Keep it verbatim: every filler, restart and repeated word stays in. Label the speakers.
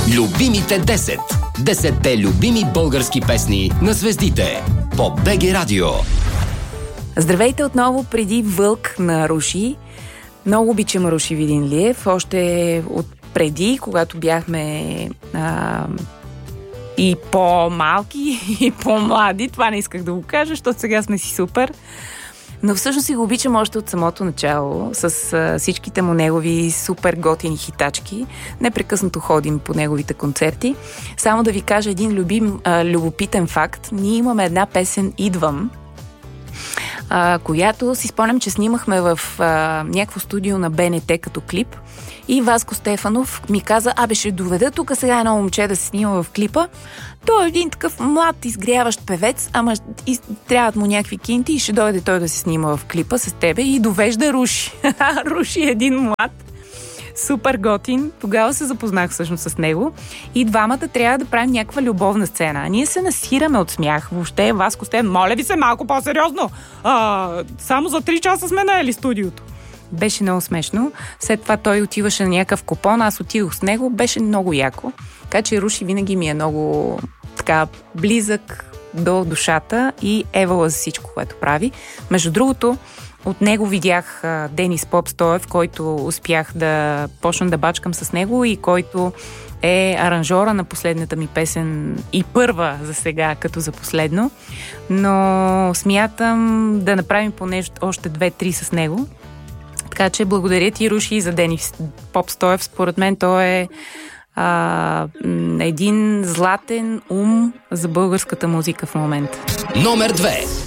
Speaker 1: Любимите десет. Десетте любими български песни на звездите по БГ Радио.
Speaker 2: Здравейте отново преди Вълк на Руши. Много обичам Руши Видинлиев. Още от преди, когато бяхме а, и по-малки, и по-млади. Това не исках да го кажа, защото сега сме си супер. Но всъщност си го обичам още от самото начало, с а, всичките му негови супер готини хитачки. Непрекъснато ходим по неговите концерти. Само да ви кажа един любим, а, любопитен факт. Ние имаме една песен «Идвам», а, която си спомням, че снимахме в а, някакво студио на Б Н Т като клип. И Васко Стефанов ми каза: абе, ще доведа тук сега едно момче да се снима в клипа. Той е един такъв млад, изгряващ певец, ама из... трябват му някакви кинти и ще дойде той да се снима в клипа с тебе, и довежда Руши. Руши е един млад, супер готин. Тогава се запознах всъщност с него и двамата трябва да правим някаква любовна сцена. А ние се насираме от смях. Въобще, Васко Стефанов: моля ви се, малко по-сериозно. А, само за три часа сме наели студиото. Беше много смешно. След това той отиваше на някакъв купон, аз отидох с него. Беше много яко. Така че Руши винаги ми е много така близък до душата и евала за всичко, което прави. Между другото, от него видях а, Денис Попстоев, който успях да почна да бачкам с него и който е аранжора на последната ми песен и първа за сега, като за последно. Но смятам да направим поне още две-три с него. Така че благодаря ти, Руши, за Денис Попстоев. Според мен той е а, един златен ум за българската музика в момента.
Speaker 1: Номер две.